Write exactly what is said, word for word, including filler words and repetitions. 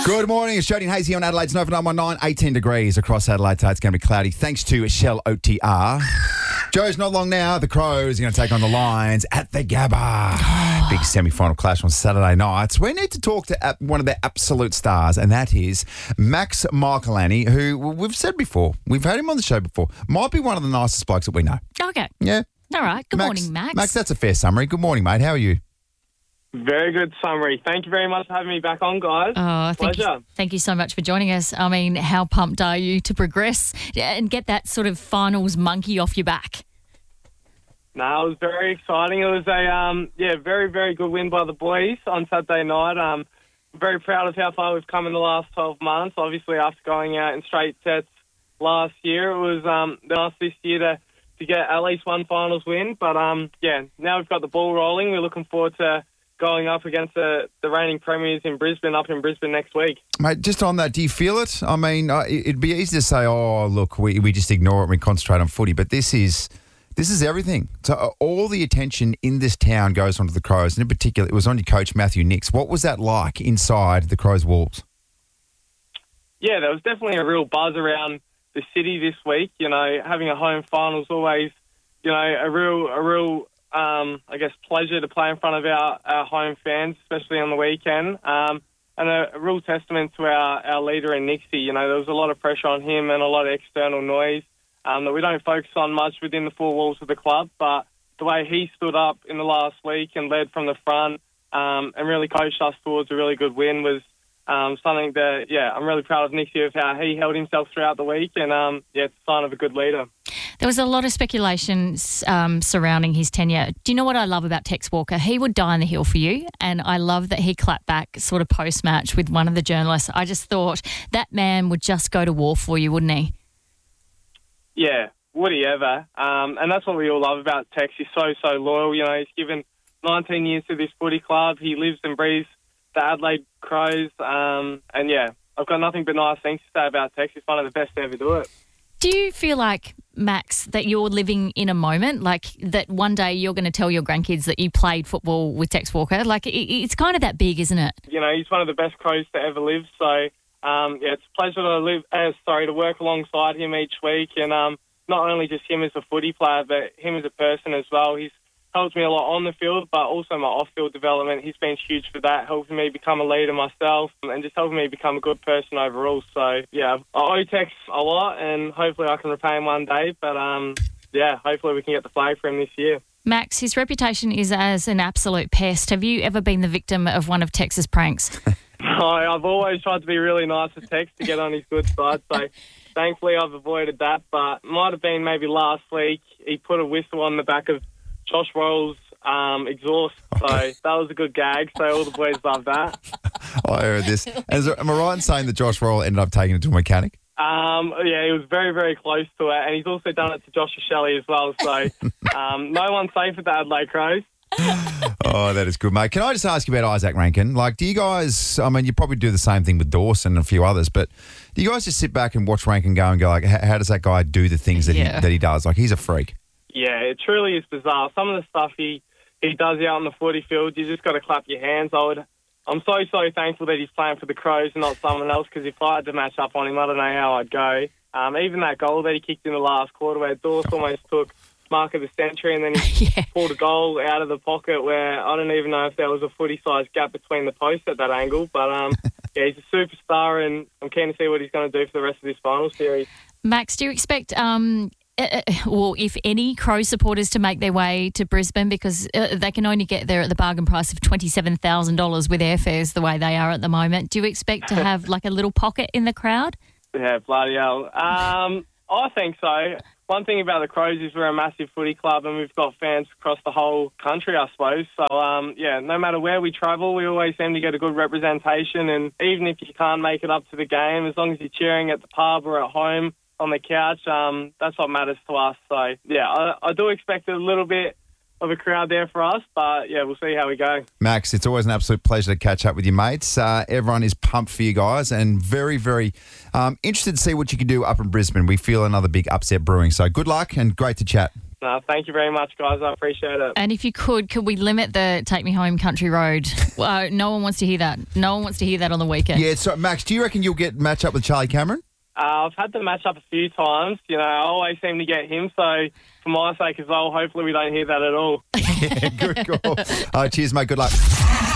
Good morning. It's Jody and Hazy on Adelaide's Nova nine one nine. eighteen degrees across Adelaide. Today it's going to be cloudy thanks to Shell O T R. Joe's not long now. The Crows are going to take on the Lions at the Gabba. Big semi-final clash on Saturday nights. We need to talk to one of their absolute stars, and that is Max Michelani, who we've said before, we've had him on the show before, might be one of the nicest blokes that we know. Okay. Yeah. All right. Good Max, morning, Max. Max, that's a fair summary. Good morning, mate. How are you? Very good summary. Thank you very much for having me back on, guys. Oh, thank Pleasure. you, thank you so much for joining us. I mean, how pumped are you to progress and get that sort of finals monkey off your back? No, it was very exciting. It was a um, yeah, very, very good win by the boys on Saturday night. Um, very proud of how far we've come in the last twelve months. Obviously, after going out in straight sets last year, it was um, nice this year to, to get at least one finals win. But um, yeah, now we've got the ball rolling. We're looking forward to going up against the, the reigning premiers in Brisbane, up in Brisbane next week. Mate, just on that, do you feel it? I mean, uh, it'd be easy to say, oh, look, we, we just ignore it and we concentrate on footy, but this is this is everything. So uh, all the attention in this town goes onto the Crows, and in particular, it was on your coach, Matthew Nicks. What was that like inside the Crows' walls? Yeah, there was definitely a real buzz around the city this week. You know, having a home final is always, you know, a real, a real, um, I guess, pleasure to play in front of our, our home fans, especially on the weekend. Um, and a, a real testament to our, our leader in Nixie. You know, there was a lot of pressure on him and a lot of external noise um, that we don't focus on much within the four walls of the club. But the way he stood up in the last week and led from the front um, and really coached us towards a really good win was Um, something that, yeah, I'm really proud of Nixie of how he held himself throughout the week, and um, yeah, it's a sign of a good leader. There was a lot of speculation um, surrounding his tenure. Do you know what I love about Tex Walker? He would die on the hill for you, and I love that he clapped back sort of post-match with one of the journalists. I just thought that man would just go to war for you, wouldn't he? Yeah, would he ever? Um, and that's what we all love about Tex. He's so, so loyal. You know, he's given nineteen years to this footy club. He lives and breathes the Adelaide Crows, um, and yeah, I've got nothing but nice things to say about Tex. He's one of the best to ever do it. Do you feel like, Max, that you're living in a moment, like that one day you're going to tell your grandkids that you played football with Tex Walker? Like, it, it's kind of that big, isn't it? You know, he's one of the best Crows to ever live, so um, yeah, it's a pleasure to live, uh, sorry, to work alongside him each week, and um, not only just him as a footy player, but him as a person as well. He's helps me a lot on the field, but also my off-field development. He's been huge for that, helping me become a leader myself and just helping me become a good person overall. So, yeah, I owe Tex a lot, and hopefully I can repay him one day. But, um, yeah, hopefully we can get the flag for him this year. Max, his reputation is as an absolute pest. Have you ever been the victim of one of Tex's pranks? No, I've always tried to be really nice with Tex to get on his good side, so thankfully I've avoided that. But might have been maybe last week, he put a whistle on the back of Josh Roll's um, exhaust, so that was a good gag, so all the boys love that. I heard this. Is there, am I right in saying that Josh Roll ended up taking it to a mechanic? Um, yeah, he was very, very close to it, and he's also done it to Joshua Shelley as well, so um, no one's safe at the Adelaide Crows. Oh, that is good, mate. Can I just ask you about Isaac Rankin? Like, do you guys, I mean, you probably do the same thing with Dawson and a few others, but do you guys just sit back and watch Rankin go and go, like, how, how does that guy do the things that, Yeah. he, that he does? Like, he's a freak. Yeah, it truly is bizarre. Some of the stuff he, he does out on the footy field, you just got to clap your hands. I would, I'm so, so thankful that he's playing for the Crows and not someone else, because if I had to match up on him, I don't know how I'd go. Um, even that goal that he kicked in the last quarter where Dawes almost took mark of the century and then he Yeah. pulled a goal out of the pocket where I don't even know if there was a footy-sized gap between the posts at that angle. But, um, yeah, he's a superstar, and I'm keen to see what he's going to do for the rest of this final series. Max, do you expect... Um Uh, well, if any, Crow supporters to make their way to Brisbane, because uh, they can only get there at the bargain price of twenty-seven thousand dollars with airfares the way they are at the moment. Do you expect to have like a little pocket in the crowd? Yeah, bloody hell. Um, I think so. One thing about the Crows is we're a massive footy club and we've got fans across the whole country, I suppose. So, um, yeah, no matter where we travel, we always seem to get a good representation. And even if you can't make it up to the game, as long as you're cheering at the pub or at home, on the couch, um, that's what matters to us. So, yeah, I, I do expect a little bit of a crowd there for us, but, yeah, we'll see how we go. Max, it's always an absolute pleasure to catch up with you, mates. Uh, everyone is pumped for you guys and very, very um, interested to see what you can do up in Brisbane. We feel another big upset brewing. So good luck and great to chat. No, thank you very much, guys. I appreciate it. And if you could, could we limit the Take Me Home Country Road? Uh, no one wants to hear that. No one wants to hear that on the weekend. Yeah, so Max, do you reckon you'll get match up with Charlie Cameron? Uh, I've had to match up a few times. You know, I always seem to get him. So for my sake as well, hopefully we don't hear that at all. Yeah, good call. Uh, cheers, mate. Good luck.